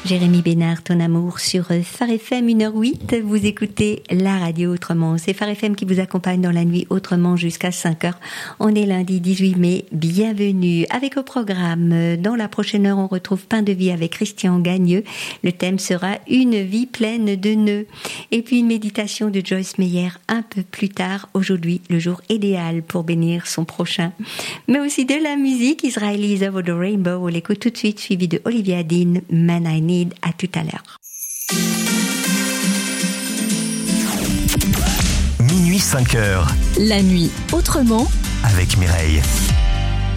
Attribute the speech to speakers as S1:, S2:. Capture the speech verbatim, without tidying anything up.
S1: Jérémy Bénard, ton amour sur Phare F M, une heure huit. Vous écoutez la radio autrement. C'est Phare F M qui vous accompagne dans la nuit autrement jusqu'à cinq heures. On est lundi dix-huit mai. Bienvenue. Avec au programme, dans la prochaine heure, on retrouve Pain de vie avec Christian Gagneux. Le thème sera une vie pleine de nœuds. Et puis une méditation de Joyce Meyer un peu plus tard. Aujourd'hui, le jour idéal pour bénir son prochain. Mais aussi de la musique. Israeli Over the Rainbow. On l'écoute tout de suite, suivi de Olivia Dean, Man I Need. À tout à l'heure.
S2: Minuit cinq heures.
S3: La nuit autrement.
S2: Avec Mireille.